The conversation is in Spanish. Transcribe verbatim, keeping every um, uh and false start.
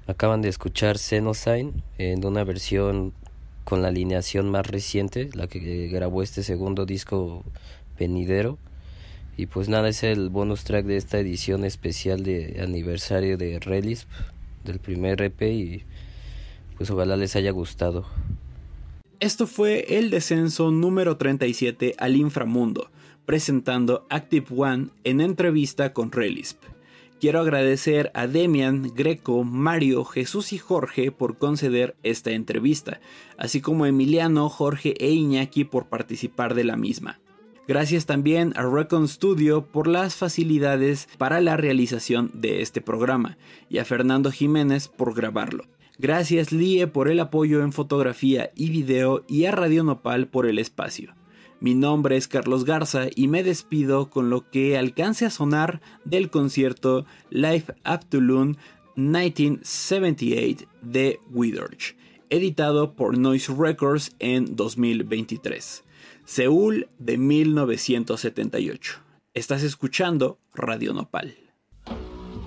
Acaban de escuchar Xenosign en una versión con la alineación más reciente, la que grabó este segundo disco venidero. Y pues nada, es el bonus track de esta edición especial de aniversario de Relisp, del primer E P, y pues ojalá les haya gustado. Esto fue el descenso número treinta y siete al inframundo, presentando Active One en entrevista con Relisp. Quiero agradecer a Demian, Greco, Mario, Jesús y Jorge por conceder esta entrevista, así como a Emiliano, Jorge e Iñaki por participar de la misma. Gracias también a Recon Studio por las facilidades para la realización de este programa y a Fernando Jiménez por grabarlo. Gracias Lie por el apoyo en fotografía y video y a Radio Nopal por el espacio. Mi nombre es Carlos Garza y me despido con lo que alcance a sonar del concierto Live Up to Loon mil novecientos setenta y ocho de Widorch, editado por Noise Records en dos mil veintitrés. Seúl de mil novecientos setenta y ocho. Estás escuchando Radio Nopal.